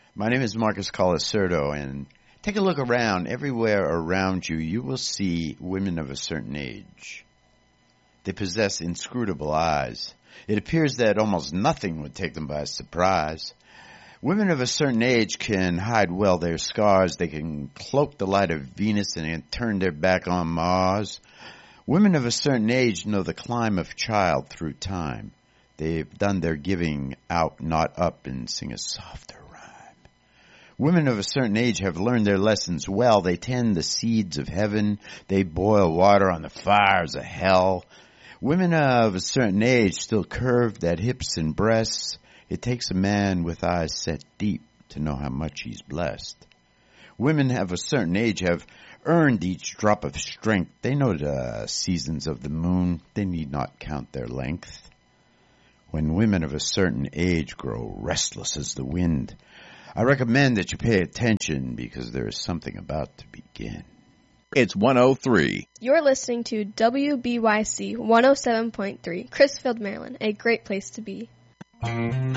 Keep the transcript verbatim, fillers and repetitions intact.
My name is Marcus Colacerdo, and take a look around. Everywhere around you, you will see women of a certain age. They possess inscrutable eyes. It appears that almost nothing would take them by surprise. Women of a certain age can hide well their scars. They can cloak the light of Venus and turn their back on Mars. Women of a certain age know the climb of child through time. They've done their giving out, not up, and sing a softer rhyme. Women of a certain age have learned their lessons well. They tend the seeds of heaven. They boil water on the fires of hell. Women of a certain age still curved at hips and breasts. It takes a man with eyes set deep to know how much he's blessed. Women of a certain age have earned each drop of strength. They know the seasons of the moon. They need not count their length. When women of a certain age grow restless as the wind, I recommend that you pay attention because there is something about to begin. It's one oh three. You're listening to W B Y C one oh seven point three, Crisfield, Maryland, a great place to be. Thank